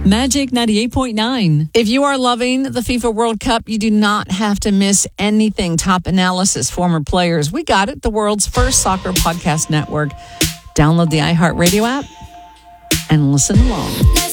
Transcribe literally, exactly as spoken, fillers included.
Magic ninety-eight point nine. If you are loving the FIFA World Cup, you do not have to miss anything. Top analysis, former players. We got it. The world's first soccer podcast network. Download the iHeartRadio app and listen along.